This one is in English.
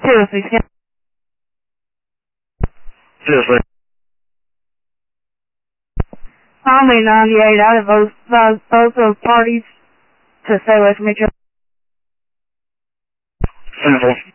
Seriously, Seriously. only 98 out of both those parties to stay away from each other. Simple.